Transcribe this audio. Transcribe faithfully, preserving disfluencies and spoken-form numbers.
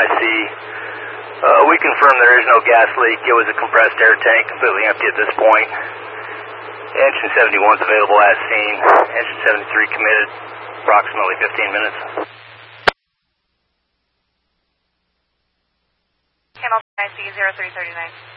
I C. Uh, we confirm there is no gas leak. It was a compressed air tank, completely empty at this point. Engine seventy-one is available as seen. Engine seventy-three committed, approximately fifteen minutes. Hamilton I C zero three three nine.